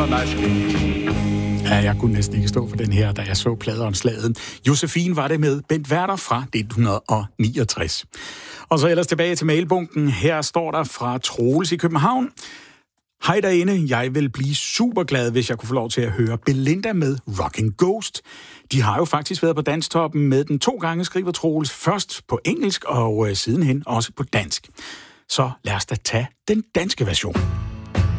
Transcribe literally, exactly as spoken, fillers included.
Maske. Ja, jeg kunne næsten ikke stå for den her, da jeg så pladeomslaget. Josefine var det med Bent Werther fra nitten niogtres. Og så ellers tilbage til mailbunken. Her står der fra Troels i København. Hej derinde, jeg vil blive super glad, hvis jeg kunne få lov til at høre Belinda med Rockin' Ghost. De har jo faktisk været på Danstoppen med den to gange, skriver Troels. Først på engelsk og øh, sidenhen også på dansk. Så lad os da tage den danske version.